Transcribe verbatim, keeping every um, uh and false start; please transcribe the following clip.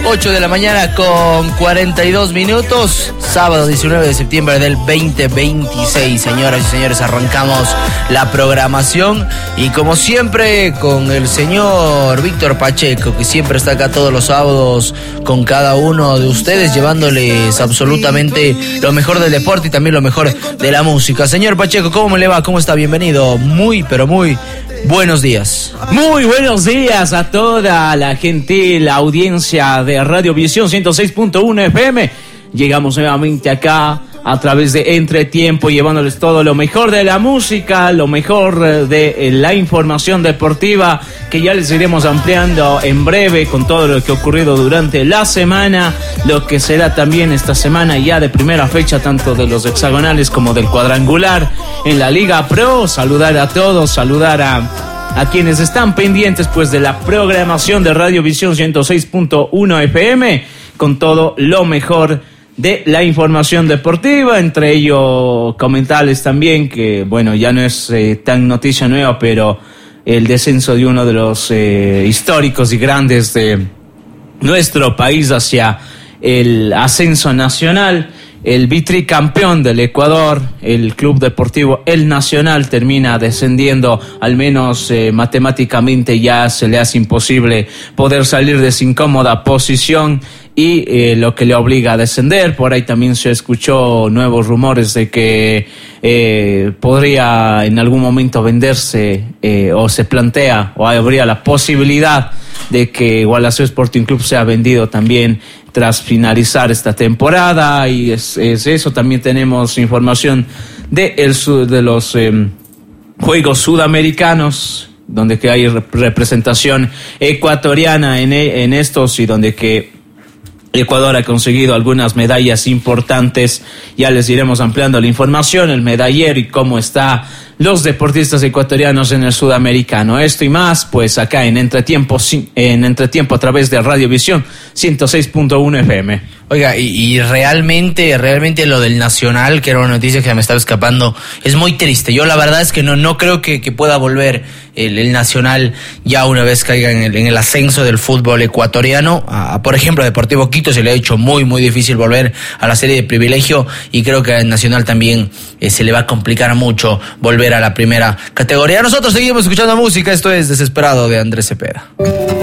ocho de la mañana con cuarenta y dos minutos, sábado diecinueve de septiembre del veinte veintiséis. Señoras y señores, arrancamos la programación y como siempre con el señor Víctor Pacheco, que siempre está acá todos los sábados con cada uno de ustedes, llevándoles absolutamente lo mejor del deporte y también lo mejor de la música. Señor Pacheco, ¿cómo me le va? ¿Cómo está? Bienvenido. Muy, pero muy buenos días. Muy buenos días a toda la gentil audiencia de Radio Visión ciento seis punto uno F M. Llegamos nuevamente acá a través de Entretiempo, llevándoles todo lo mejor de la música, lo mejor de la información deportiva, que ya les iremos ampliando en breve con todo lo que ha ocurrido durante la semana, lo que será también esta semana ya de primera fecha, tanto de los hexagonales como del cuadrangular en la Liga Pro. Saludar a todos, saludar a, a quienes están pendientes pues de la programación de Radio Visión ciento seis punto uno F M, con todo lo mejor de la información deportiva, entre ello comentarles también que, bueno, ya no es eh, tan noticia nueva, pero el descenso de uno de los eh, históricos y grandes de nuestro país hacia el ascenso nacional. El vitricampeón del Ecuador, el Club Deportivo El Nacional, termina descendiendo, al menos eh, matemáticamente ya se le hace imposible poder salir de esa incómoda posición y eh, lo que le obliga a descender. Por ahí también se escuchó nuevos rumores de que eh, podría en algún momento venderse eh, o se plantea o habría la posibilidad de que Gualaceo Sporting Club sea vendido también tras finalizar esta temporada, y es, es eso. También tenemos información de, el, de los eh, Juegos Sudamericanos, donde que hay representación ecuatoriana en, en estos y donde que Ecuador ha conseguido algunas medallas importantes. Ya les iremos ampliando la información, el medallero y cómo están los deportistas ecuatorianos en el sudamericano. Esto y más, pues acá en Entretiempo, en Entretiempo a través de Radio Visión ciento seis punto uno F M. Oiga, y, y realmente, realmente lo del Nacional, que era una noticia que me estaba escapando, es muy triste. Yo la verdad es que no, no creo que, que pueda volver el, el Nacional ya una vez caiga en el, en el ascenso del fútbol ecuatoriano. A, a, por ejemplo, a Deportivo Quito se le ha hecho muy, muy difícil volver a la serie de privilegio, y creo que al Nacional también eh, se le va a complicar mucho volver a la primera categoría. Nosotros seguimos escuchando música. Esto es Desesperado de Andrés Cepeda.